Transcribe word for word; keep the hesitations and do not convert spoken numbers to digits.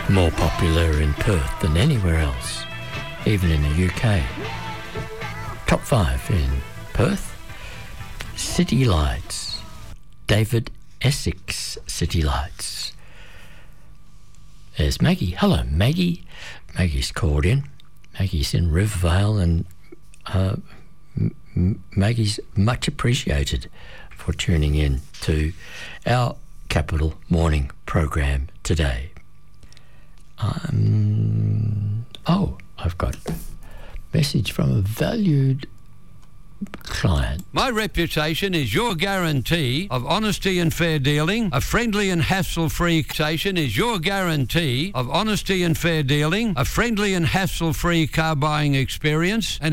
more popular in Perth than anywhere else, even in the U K. Top five in Perth. City Lights. David Essex City Lights. There's Maggie. Hello, Maggie. Maggie's called in. Maggie's in Rivervale, and uh, M- Maggie's much appreciated for tuning in to our Capital Morning program today. Um, oh, I've got a message from a valued client. My reputation is your guarantee of honesty and fair dealing. A friendly and hassle-free station is your guarantee of honesty and fair dealing. A friendly and hassle-free car buying experience. And